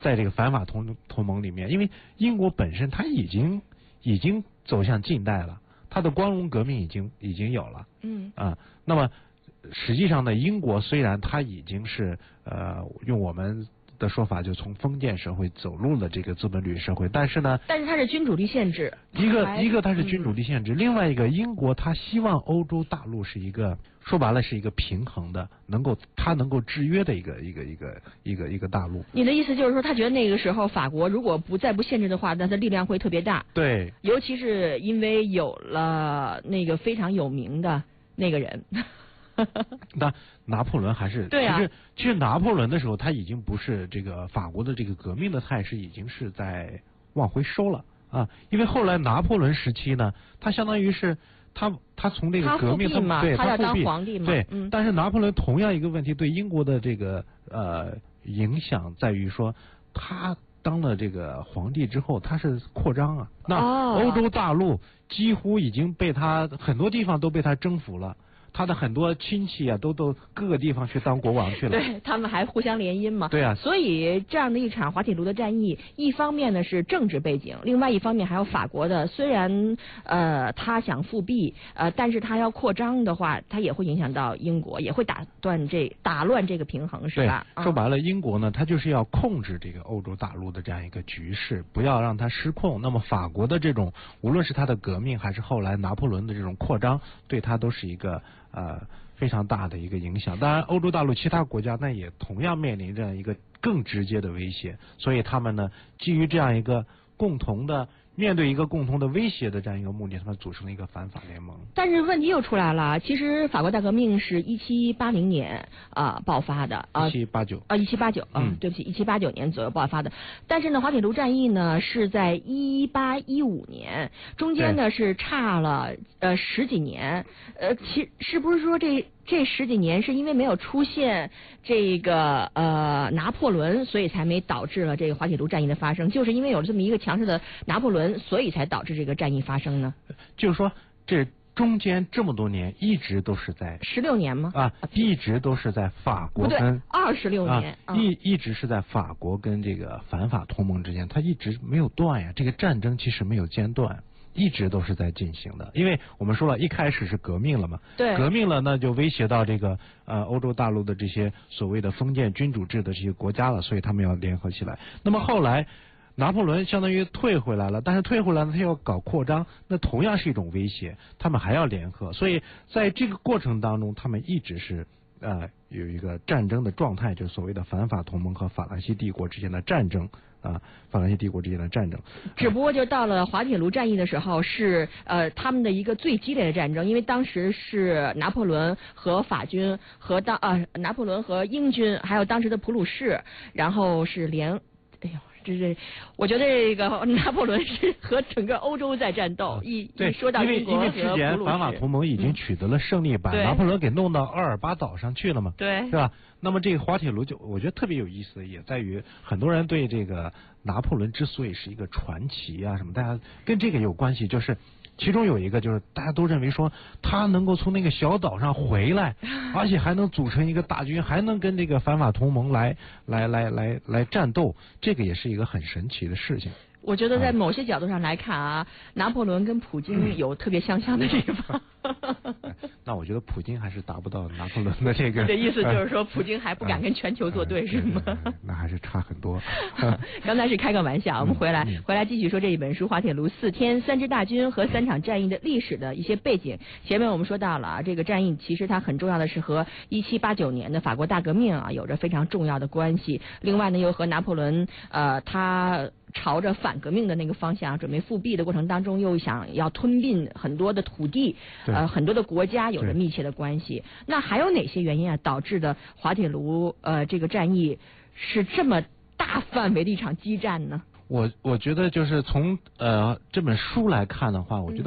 在这个反法同盟里面，因为英国本身它已经走向近代了，它的光荣革命已经有了，那么实际上呢，英国虽然它已经是用我们的说法，就从封建社会走入了这个资本主义社会，但是它是君主立宪制， 一个它是君主立宪制，另外一个英国它希望欧洲大陆是一个说白了是一个平衡的，能够制约的一个大陆。 你的意思就是说，他觉得那个时候法国如果再不限制的话，那它力量会特别大。 对， 尤其是因为有了那个非常有名的那个人。 那拿破仑还是对啊， 其实拿破仑的时候，他已经不是这个法国的这个革命的态势，已经是在往回收了啊。因为后来拿破仑时期呢，他相当于是他从这个革命他要当皇帝嘛， 对，但是拿破仑同样一个问题对英国的这个影响在于说，他当了这个皇帝之后，他是扩张啊，那欧洲大陆几乎已经被他很多地方都被他征服了。他的很多亲戚啊，都各个地方去当国王去了。 对，他们还互相联姻嘛。 对啊。 所以这样的一场滑铁卢的战役，一方面呢是政治背景，另外一方面还有法国的，虽然他想复辟，但是他要扩张的话，他也会影响到英国，也会打乱这个平衡，是吧？ 对，说白了，英国呢，他就是要控制这个欧洲大陆的这样一个局势，不要让它失控。那么法国的这种，无论是他的革命，还是后来拿破仑的这种扩张，对他都是一个非常大的一个影响。当然，欧洲大陆其他国家那也同样面临着一个更直接的威胁，所以他们呢，基于这样一个面对一个共同的威胁的这样一个目的，他们组成了一个反法联盟。 但是问题又出来了，其实法国大革命是1780年爆发的 1789 对不起，1789年左右爆发的。但是呢，滑铁卢战役呢是在1815年，中间呢是差了十几年。是不是说这十几年是因为没有出现这个拿破仑，所以才没导致了这个滑铁卢战役的发生？就是因为有了这么一个强势的拿破仑，所以才导致这个战役发生呢？ 就是说，这中间这么多年一直都是在 16年吗？ 一直都是在法国跟 26年一直是在法国跟这个反法同盟之间，它一直没有断呀。这个战争其实没有间断。一直都是在进行的，因为我们说了一开始是革命了嘛， 对， 革命了那就威胁到这个欧洲大陆的这些所谓的封建君主制的这些国家了，所以他们要联合起来。那么后来拿破仑相当于退回来了，但是退回来呢，他要搞扩张，那同样是一种威胁，他们还要联合，所以在这个过程当中，他们一直是有一个战争的状态，就是所谓的反法同盟和法兰西帝国之间的战争。法兰西帝国之间的战争， 只不过就到了滑铁卢战役的时候，是他们的一个最激烈的战争，因为当时是拿破仑和法军和拿破仑和英军，还有当时的普鲁士，然后是我觉得这个拿破仑是和整个欧洲在战斗。一说到英国和普鲁士， 因为之前反法同盟已经取得了胜利，把拿破仑给弄到阿尔巴岛上去了嘛， 对， 是吧？那么这个滑铁卢我觉得特别有意思，也在于很多人对这个拿破仑之所以是一个传奇啊什么，大家跟这个有关系，就是其中有一个就是大家都认为说他能够从那个小岛上回来，而且还能组成一个大军，还能跟这个反法同盟来战斗，这个也是一个很神奇的事情。 我觉得在某些角度上来看拿破仑跟普京有特别相像的地方。 那我觉得普京还是达不到拿破仑的这个。 你的意思就是说，普京还不敢跟全球作对，是吗？ 那还是差很多。 刚才是开个玩笑，我们回来继续说这一本书《滑铁卢4天3支大军和3场战役的历史的一些背景。前面我们说到了这个战役，其实它很重要的是和1789年的法国大革命有着非常重要的关系。另外呢，又和拿破仑他朝着反革命的那个方向准备复辟的过程当中，又想要吞并很多的土地，很多的国家有着密切的关系。那还有哪些原因导致的滑铁卢这个战役是这么大范围的一场激战呢？ 我觉得就是从这本书来看的话，我觉得